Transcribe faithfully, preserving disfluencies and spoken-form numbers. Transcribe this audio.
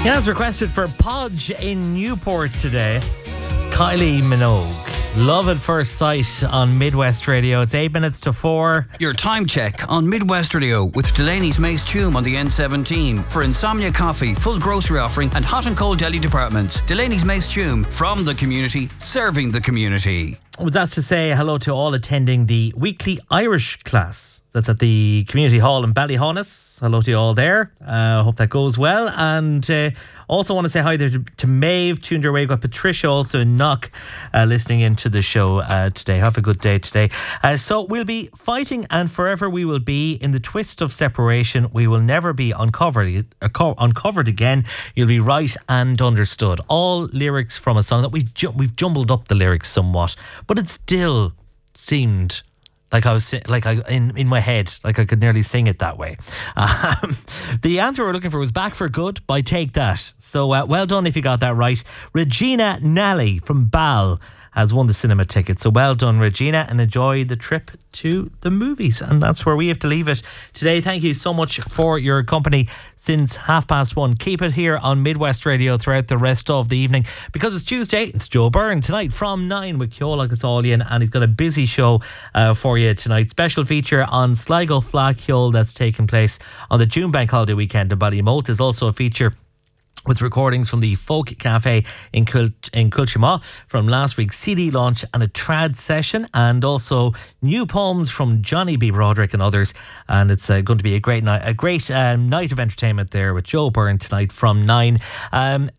Yeah, as requested for Podge in Newport today, Kylie Minogue. Love at First Sight on Midwest Radio. It's eight minutes to four. Your time check on Midwest Radio with Delaney's Mace Tume on the N seventeen. For Insomnia Coffee, full grocery offering and hot and cold deli departments. Delaney's Mace Tume, from the community, serving the community. Well, that's to say hello to all attending the weekly Irish class. That's at the Community Hall in Ballyhonus. Hello to you all there. I uh, hope that goes well. And uh, also want to say hi there to, to Maeve, tuned your way. We've got Patricia also in Knock uh, listening into the show uh, today. Have a good day today. Uh, so we'll be fighting and forever we will be in the twist of separation. We will never be uncovered, uh, uncovered again. You'll be right and understood. All lyrics from a song that we ju- we've jumbled up the lyrics somewhat, but it still seemed like I was like I in, in my head, like I could nearly sing it that way. Um, the answer we're looking for was Back for Good by Take That. So uh, well done if you got that right. Regina Nally from Bal has won the cinema ticket. So well done, Regina, and enjoy the trip to the movies. And that's where we have to leave it today. Thank you so much for your company since half past one. Keep it here on Midwest Radio throughout the rest of the evening. Because it's Tuesday, it's Joe Byrne tonight from nine with Ceola Gasolian, and he's got a busy show uh, for you tonight. Special feature on Sligo Fleadh Cheoil that's taking place on the June Bank Holiday weekend in Ballymote. There's also a feature with recordings from the Folk Cafe in Cul- in Culchima from last week's C D launch and a trad session, and also new poems from Johnny B. Broderick and others. And it's uh, going to be a great night, a great um, night of entertainment there with Joe Byrne tonight from nine. Um,